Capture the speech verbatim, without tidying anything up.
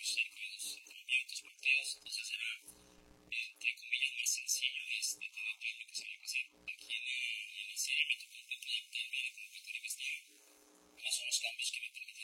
circuitos, entrenamientos, partidos, entonces era, entre comillas, más sencillo este, todo, todo lo que sabía hacer. Aquí en la, en la serie me tocó un proyecto también como Católica Estado, más son los cambios que me permitieron